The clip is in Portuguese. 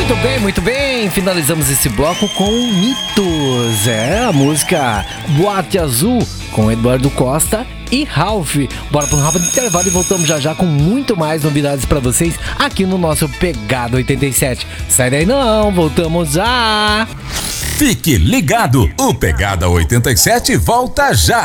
Muito bem, finalizamos esse bloco com Mitos. A música Boate Azul com Eduardo Costa e Ralph. Bora para um rápido intervalo e voltamos já com muito mais novidades para vocês aqui no nosso Pegada 87. Sai daí não, voltamos já. Fique ligado, o Pegada 87 volta já.